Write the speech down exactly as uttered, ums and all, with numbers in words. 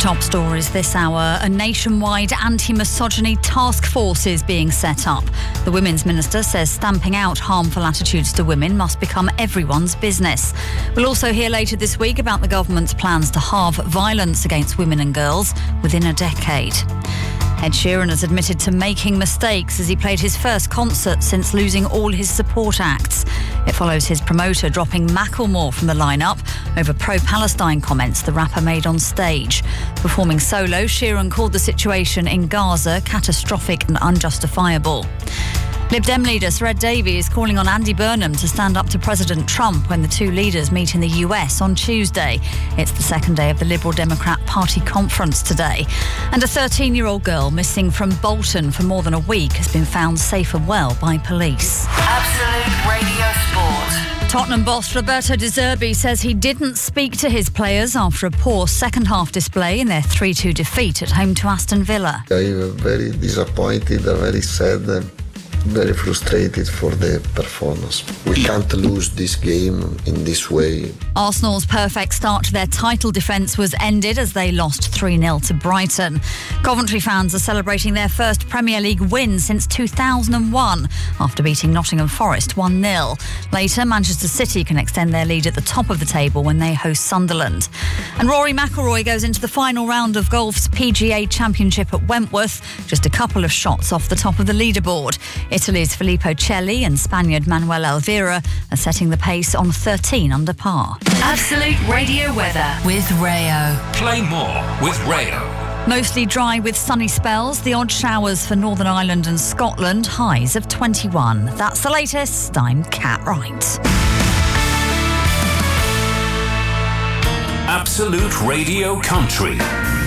Top stories this hour. A nationwide anti-misogyny task force is being set up. The Women's Minister says stamping out harmful attitudes to women must become everyone's business. We'll also hear later this week about the government's plans to halve violence against women and girls within a decade. Ed Sheeran has admitted to making mistakes as he played his first concert since losing all his support acts. It follows his promoter dropping Macklemore from the lineup over pro-Palestine comments the rapper made on stage. Performing solo, Sheeran called the situation in Gaza catastrophic and unjustifiable. Lib Dem leader Sir Ed Davey is calling on Andy Burnham to stand up to President Trump when the two leaders meet in the U S on Tuesday. It's the second day of the Liberal Democrat Party conference today. And a thirteen-year-old girl missing from Bolton for more than a week has been found safe and well by police. Absolute Radio Sport. Tottenham boss Roberto De Zerbi says he didn't speak to his players after a poor second-half display in their three two defeat at home to Aston Villa. I'm very disappointed, very sad. Very frustrated for the performance. We can't lose this game in this way. Arsenal's perfect start to their title defence was ended as they lost three nil to Brighton. Coventry fans are celebrating their first Premier League win since two thousand one after beating Nottingham Forest one nil. Later, Manchester City can extend their lead at the top of the table when they host Sunderland. And Rory McIlroy goes into the final round of golf's P G A Championship at Wentworth, just a couple of shots off the top of the leaderboard. Italy's Filippo Celli and Spaniard Manuel Elvira are setting the pace on thirteen under par. Absolute Radio weather with Rayo. Play more with Rayo. Mostly dry with sunny spells, the odd showers for Northern Ireland and Scotland, highs of twenty-one. That's the latest. I'm Kat Wright. Absolute Radio Country.